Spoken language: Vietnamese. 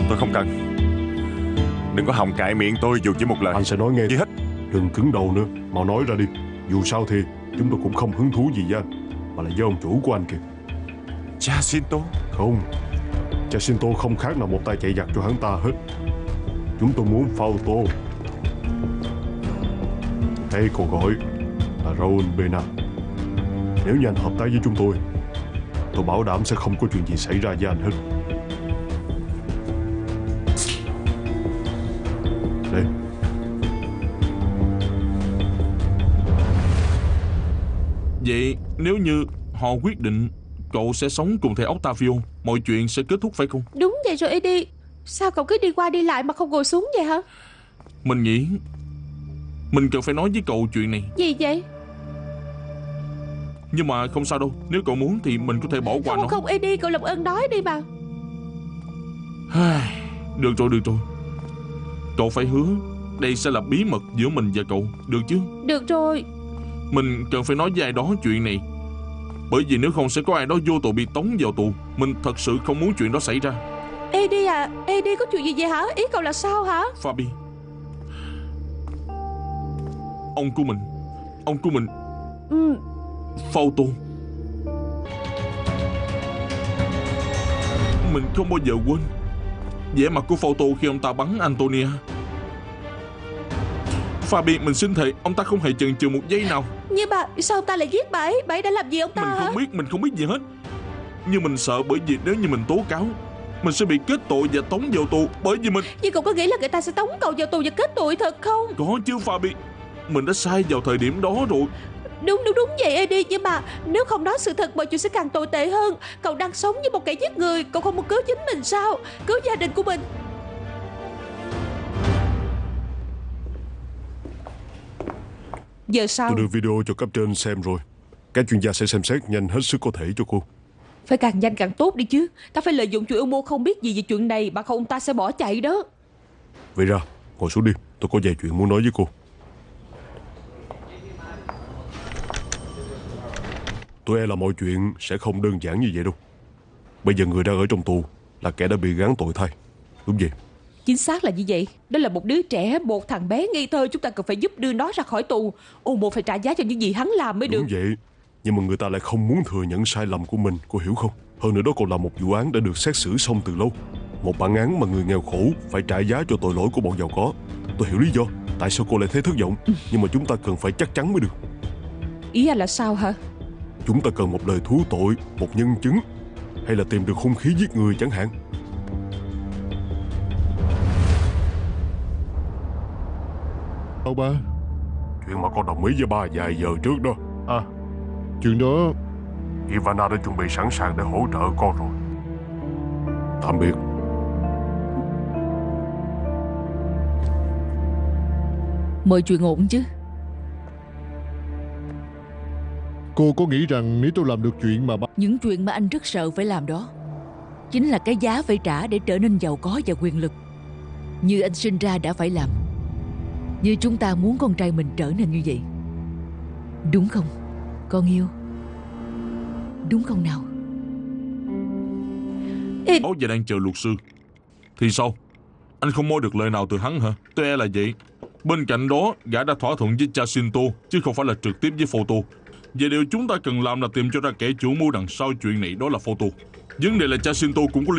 Tôi không cần. Đừng có hòng cãi miệng tôi dù chỉ một lời. Anh sẽ nói nghe. Gì hết. Đừng cứng đầu nữa, mau nói ra đi. Dù sao thì chúng tôi cũng không hứng thú gì với anh, mà là do ông chủ của anh kìa. Jacinto. Không, Jacinto không khác nào một tay chạy giặc cho hắn ta hết. Chúng tôi muốn Fausto, hay còn gọi là Raul Pena. Nếu như anh hợp tác với chúng tôi bảo đảm sẽ không có chuyện gì xảy ra với anh hết. Đây. Vậy nếu như họ quyết định cậu sẽ sống cùng thầy Octavio, mọi chuyện sẽ kết thúc phải không? Đúng vậy rồi Eddie. Sao cậu cứ đi qua đi lại mà không ngồi xuống vậy hả? Mình nghĩ mình cần phải nói với cậu chuyện này. Gì vậy? Nhưng mà không sao đâu, nếu cậu muốn thì mình có thể bỏ qua nó. Không Eddie, cậu làm ơn nói đi mà. Được rồi. Cậu phải hứa đây sẽ là bí mật giữa mình và cậu, được chứ? Được rồi. Mình cần phải nói với ai đó chuyện này, bởi vì nếu không sẽ có ai đó vô tội bị tống vào tù. Mình thật sự không muốn chuyện đó xảy ra. Eddie à, Eddie có chuyện gì vậy hả? Ý cậu là sao hả? Fabi, Ông của mình Fausto. Mình không bao giờ quên vẻ mặt của Fausto khi ông ta bắn Antonia. Fabi, mình xin thề ông ta không hề chần chừ một giây nào. Nhưng mà sao ông ta lại giết bà ấy? Bà ấy đã làm gì ông ta hả? Mình không biết gì hết. Nhưng mình sợ bởi vì nếu như mình tố cáo, mình sẽ bị kết tội và tống vào tù. Bởi vì mình... Nhưng cậu có nghĩ là người ta sẽ tống cậu vào tù và kết tội thật không? Có chứ Fabi. Mình đã sai vào thời điểm đó rồi. Đúng vậy Eddie. Nhưng mà nếu không nói sự thật mọi chuyện sẽ càng tồi tệ hơn. Cậu đang sống như một kẻ giết người. Cậu không muốn cứu chính mình sao? Cứu gia đình của mình. Giờ sao? Tôi đưa video cho cấp trên xem rồi. Các chuyên gia sẽ xem xét nhanh hết sức có thể cho cô. Phải càng nhanh càng tốt đi chứ. Ta phải lợi dụng chuyện âm mưu không biết gì về chuyện này, bằng không ông ta sẽ bỏ chạy đó. Vậy ra, ngồi xuống đi. Tôi có vài chuyện muốn nói với cô. Tôi e là mọi chuyện sẽ không đơn giản như vậy đâu. Bây giờ người đang ở trong tù là kẻ đã bị gán tội thay. Đúng vậy. Chính xác là như vậy. Đó là một đứa trẻ, một thằng bé ngây thơ. Chúng ta cần phải giúp đưa nó ra khỏi tù. Một phải trả giá cho những gì hắn làm mới được. Đúng vậy. Nhưng mà người ta lại không muốn thừa nhận sai lầm của mình. Cô hiểu không? Hơn nữa đó còn là một vụ án đã được xét xử xong từ lâu. Một bản án mà người nghèo khổ phải trả giá cho tội lỗi của bọn giàu có. Tôi hiểu lý do tại sao cô lại thấy thất vọng. Nhưng mà chúng ta cần phải chắc chắn mới được. Ý anh là sao hả? Chúng ta cần một lời thú tội, một nhân chứng, hay là tìm được hung khí giết người chẳng hạn. Ông ba. Chuyện mà con đồng ý với ba vài giờ trước đó. Chuyện đó. Ivana đã chuẩn bị sẵn sàng để hỗ trợ con rồi. Tạm biệt. Mọi chuyện ổn chứ? Cô có nghĩ rằng nếu tôi làm được chuyện mà ba... Những chuyện mà anh rất sợ phải làm đó chính là cái giá phải trả để trở nên giàu có và quyền lực, như anh sinh ra đã phải làm. Như chúng ta muốn con trai mình trở nên như vậy. Đúng không, con yêu? Đúng không nào? Đó giờ đang chờ luật sư. Thì sao? Anh không moi được lời nào từ hắn hả? Tôi e là vậy. Bên cạnh đó, gã đã thỏa thuận với Jacinto, chứ không phải là trực tiếp với Fausto. Vậy điều chúng ta cần làm là tìm cho ra kẻ chủ mưu đằng sau chuyện này, đó là Fausto. Vấn đề là Jacinto cũng có